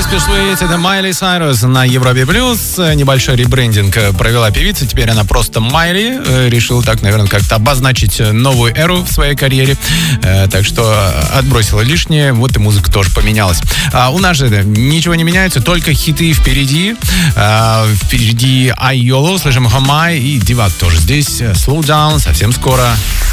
Suede, это Майли Сайрус на Европе Плюс. Небольшой ребрендинг провела певица. Теперь она просто Майли. Решила так, наверное, как-то обозначить новую эру в своей карьере. Так что отбросила лишнее. Вот и музыка тоже поменялась. У нас же ничего не меняется, только хиты впереди. Впереди Айоло, слышим Хамай и Дивак тоже здесь. Slow Down совсем скоро.